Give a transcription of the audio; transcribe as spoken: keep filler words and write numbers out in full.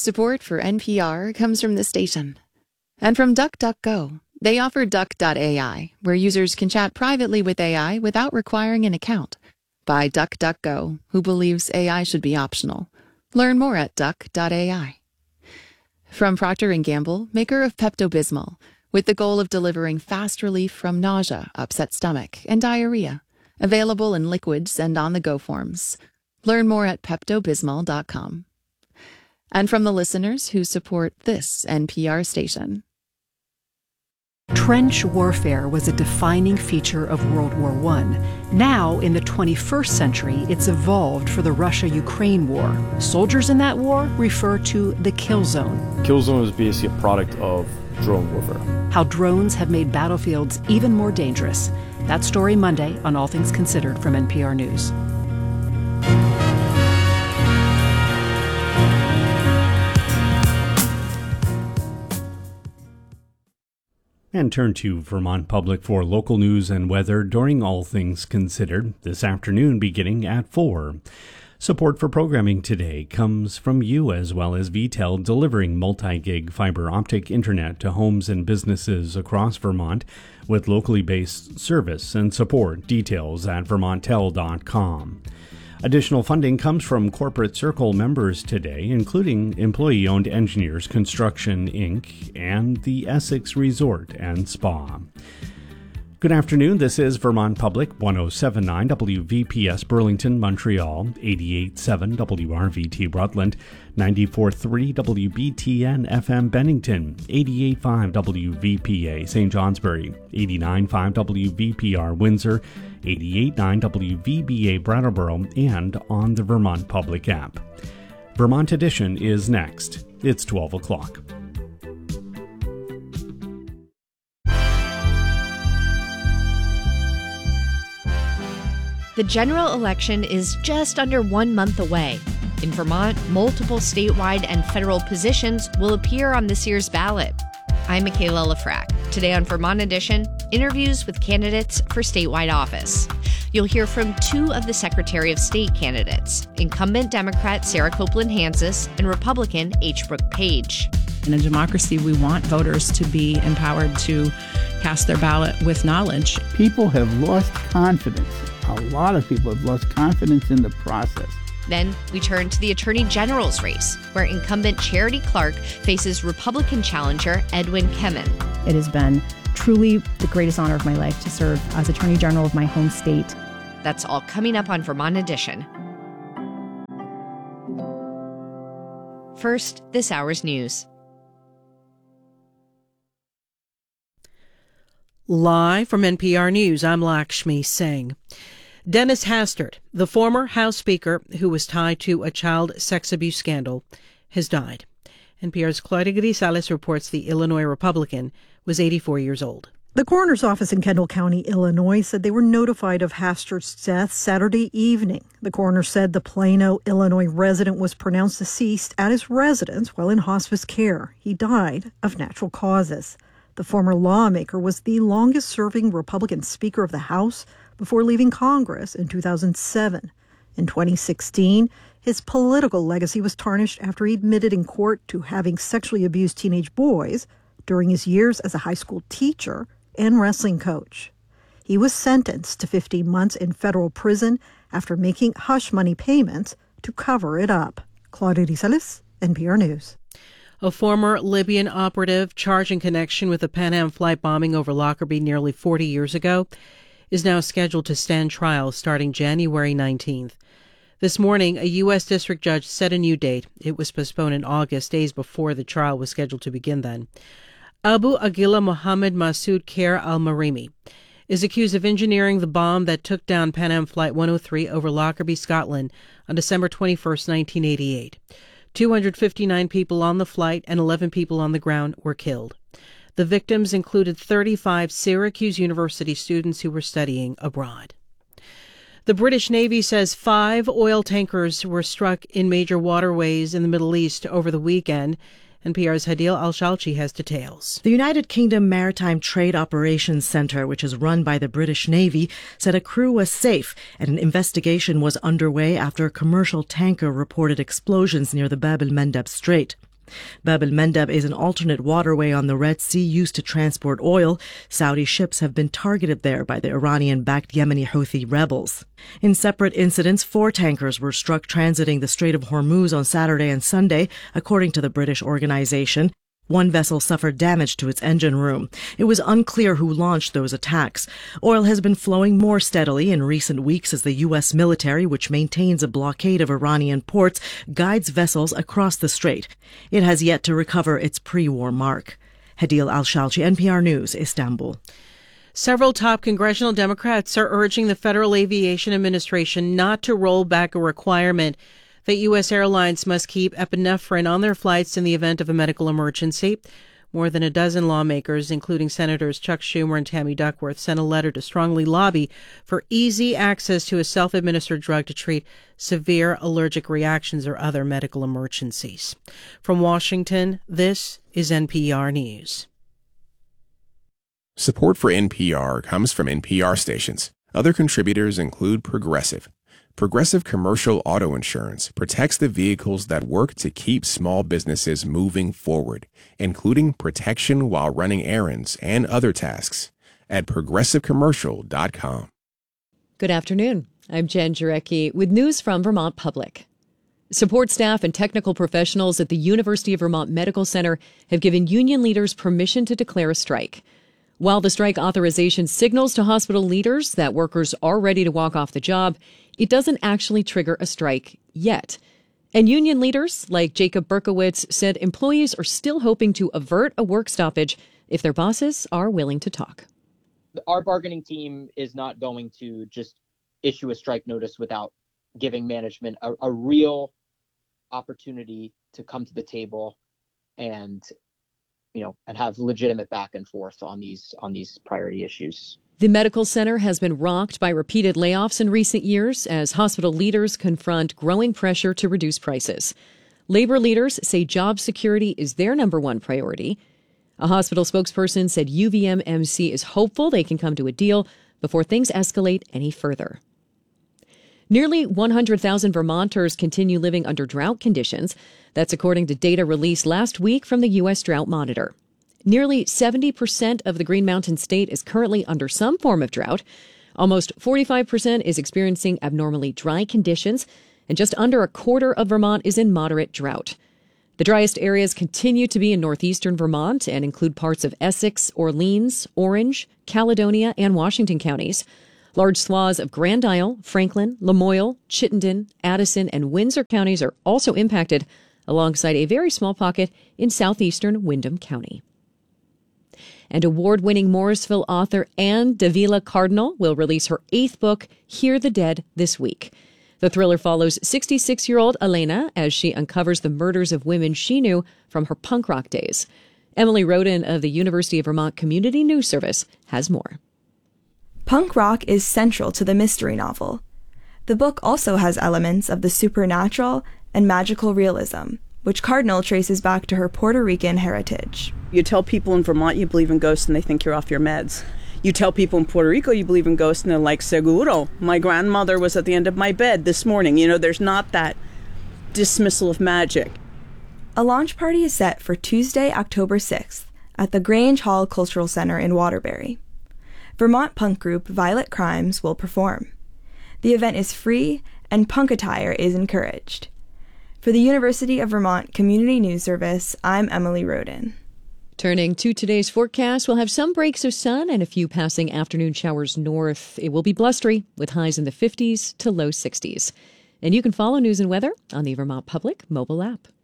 Support for N P R comes from this station. And from DuckDuckGo. They offer Duck dot A I, where users can chat privately with A I without requiring an account. By DuckDuckGo, who believes A I should be optional. Learn more at Duck dot A I. From Procter and Gamble, maker of Pepto-Bismol, with the goal of delivering fast relief from nausea, upset stomach, and diarrhea. Available in liquids and on-the-go forms. Learn more at Pepto Bismol dot com. And from the listeners who support this N P R station. Trench warfare was a defining feature of World War One. Now, in the twenty-first century, it's evolved for the Russia-Ukraine war. Soldiers in that war refer to the kill zone. Kill zone is basically a product of drone warfare. How drones have made battlefields even more dangerous. That story Monday on All Things Considered from N P R News. And turn to Vermont Public for local news and weather during All Things Considered this afternoon beginning at four. Support for programming today comes from you as well as V T E L, delivering multi-gig fiber optic internet to homes and businesses across Vermont with locally based service and support. Details at vermont tel dot com. Additional funding comes from Corporate Circle members today, including employee-owned Engineers Construction, Incorporated and the Essex Resort and Spa. Good afternoon. This is Vermont Public, one oh seven point nine W V P S Burlington, Montreal, eighty-eight point seven W R V T Rutland, ninety-four point three W B T N F M Bennington, eighty-eight point five W V P A Saint Johnsbury, eighty-nine point five W V P R Windsor, eighty-eight point nine W V B A Brattleboro, and on the Vermont Public app. Vermont Edition is next. It's twelve o'clock. The general election is just under one month away. In Vermont, multiple statewide and federal positions will appear on this year's ballot. I'm Michaela Lafrac. Today on Vermont Edition, interviews with candidates for statewide office. You'll hear from two of the Secretary of State candidates, incumbent Democrat Sarah Copeland Hansis and Republican H. Brooke Page. In a democracy, we want voters to be empowered to cast their ballot with knowledge. People have lost confidence. A lot of people have lost confidence in the process. Then we turn to the Attorney General's race, where incumbent Charity Clark faces Republican challenger Edwin Kemen. It has been truly the greatest honor of my life to serve as Attorney General of my home state. That's all coming up on Vermont Edition. First, this hour's news. Live from N P R News, I'm Lakshmi Singh. Dennis Hastert, the former House Speaker who was tied to a child sex abuse scandal, has died. N P R's Claudia Grisales reports the Illinois Republican was eighty-four years old. The coroner's office in Kendall County, Illinois, said they were notified of Hastert's death Saturday evening. The coroner said the Plano, Illinois resident was pronounced deceased at his residence while in hospice care. He died of natural causes. The former lawmaker was the longest-serving Republican Speaker of the House before leaving Congress in two thousand seven. In twenty sixteen, his political legacy was tarnished after he admitted in court to having sexually abused teenage boys during his years as a high school teacher and wrestling coach. He was sentenced to fifteen months in federal prison after making hush money payments to cover it up. Claudia Grisales, N P R News. A former Libyan operative charged in connection with the Pan Am flight bombing over Lockerbie nearly forty years ago is now scheduled to stand trial starting January nineteenth. This morning, a U S district judge set a new date. It was postponed in August, days before the trial was scheduled to begin then. Abu Aguila Mohammed Masoud Khair al-Marimi is accused of engineering the bomb that took down Pan Am Flight one oh three over Lockerbie, Scotland on December twenty-first, nineteen eighty-eight. two hundred fifty-nine people on the flight and eleven people on the ground were killed. The victims included thirty-five Syracuse University students who were studying abroad. The British Navy says five oil tankers were struck in major waterways in the Middle East over the weekend. N P R's Hadil Al-Shalchi has details. The United Kingdom Maritime Trade Operations Centre, which is run by the British Navy, said a crew was safe and an investigation was underway after a commercial tanker reported explosions near the Bab el-Mandeb Strait. Bab el-Mandeb is an alternate waterway on the Red Sea used to transport oil. Saudi ships have been targeted there by the Iranian-backed Yemeni Houthi rebels. In separate incidents, four tankers were struck transiting the Strait of Hormuz on Saturday and Sunday, according to the British organization. One vessel suffered damage to its engine room. It was unclear who launched those attacks. Oil has been flowing more steadily in recent weeks as the U S military, which maintains a blockade of Iranian ports, guides vessels across the strait. It has yet to recover its pre-war mark. Hadil Al-Shalchi, N P R News, Istanbul. Several top congressional Democrats are urging the Federal Aviation Administration not to roll back a requirement that U S airlines must keep epinephrine on their flights in the event of a medical emergency. More than a dozen lawmakers, including Senators Chuck Schumer and Tammy Duckworth, sent a letter to strongly lobby for easy access to a self-administered drug to treat severe allergic reactions or other medical emergencies. From Washington, this is N P R News. Support for N P R comes from N P R stations. Other contributors include Progressive. Progressive Commercial Auto Insurance protects the vehicles that work to keep small businesses moving forward, including protection while running errands and other tasks. At progressive commercial dot com. Good afternoon. I'm Jen Jarecki with news from Vermont Public. Support staff and technical professionals at the University of Vermont Medical Center have given union leaders permission to declare a strike. While the strike authorization signals to hospital leaders that workers are ready to walk off the job, it doesn't actually trigger a strike yet. And union leaders like Jacob Berkowitz said employees are still hoping to avert a work stoppage if their bosses are willing to talk. Our bargaining team is not going to just issue a strike notice without giving management a, a real opportunity to come to the table and, you know, and have legitimate back and forth on these on these priority issues. The medical center has been rocked by repeated layoffs in recent years as hospital leaders confront growing pressure to reduce prices. Labor leaders say job security is their number one priority. A hospital spokesperson said U V M M C is hopeful they can come to a deal before things escalate any further. Nearly one hundred thousand Vermonters continue living under drought conditions. That's according to data released last week from the U S Drought Monitor. Nearly seventy percent of the Green Mountain State is currently under some form of drought. Almost forty-five percent is experiencing abnormally dry conditions, and just under a quarter of Vermont is in moderate drought. The driest areas continue to be in northeastern Vermont and include parts of Essex, Orleans, Orange, Caledonia, and Washington counties. Large swaths of Grand Isle, Franklin, Lamoille, Chittenden, Addison, and Windsor counties are also impacted, alongside a very small pocket in southeastern Windham County. And award-winning Morrisville author Anne Davila Cardinal will release her eighth book, Hear the Dead, this week. The thriller follows sixty-six-year-old Elena as she uncovers the murders of women she knew from her punk rock days. Emily Roden of the University of Vermont Community News Service has more. Punk rock is central to the mystery novel. The book also has elements of the supernatural and magical realism, which Cardinal traces back to her Puerto Rican heritage. You tell people in Vermont you believe in ghosts and they think you're off your meds. You tell people in Puerto Rico you believe in ghosts and they're like, seguro. My grandmother was at the end of my bed this morning. You know, there's not that dismissal of magic. A launch party is set for Tuesday, October sixth at the Grange Hall Cultural Center in Waterbury. Vermont punk group Violent Crimes will perform. The event is free and punk attire is encouraged. For the University of Vermont Community News Service, I'm Emily Roden. Turning to today's forecast, we'll have some breaks of sun and a few passing afternoon showers north. It will be blustery with highs in the fifties to low sixties. And you can follow news and weather on the Vermont Public mobile app.